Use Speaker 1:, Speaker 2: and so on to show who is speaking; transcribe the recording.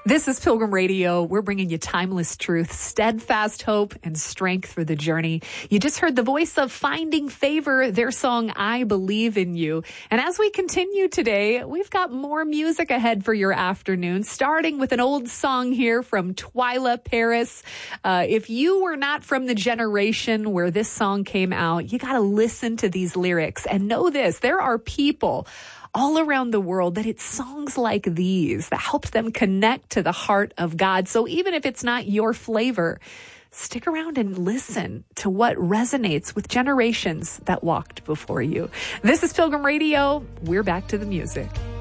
Speaker 1: This is Pilgrim Radio. We're bringing you timeless truth, steadfast hope, and strength for the journey. You just heard the voice of Finding Favor, their song, I Believe in You. And as we continue today, we've got more music ahead for your afternoon, starting with an old song here from Twyla Paris. If you were not from the generation where this song came out, you got to listen to these lyrics and know this. There are people all around the world that it's songs like these that helped them connect to the heart of God. So even if it's not your flavor, stick around and listen to what resonates with generations that walked before you. This is Pilgrim Radio. We're back to the music.